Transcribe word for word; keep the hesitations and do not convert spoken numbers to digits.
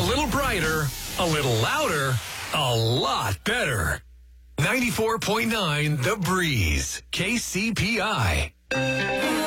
little brighter, a little louder, a lot better. ninety-four point nine The Breeze, K C P I.